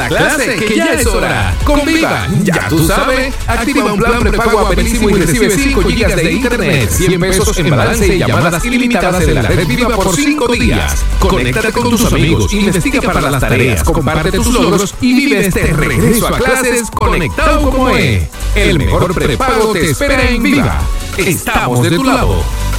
clase que ya es hora. Con Viva, ya tú sabes, activa un plan prepago Buenísimo y recibe 5 GB de internet, 100 pesos en balance y llamadas ilimitadas en la red Viva por 5 días. Conéctate con tus amigos, investiga para las tareas, comparte tus logros y vive este regreso a clases conectado como es. El mejor prepago te espera en Viva. Estamos de tu lado.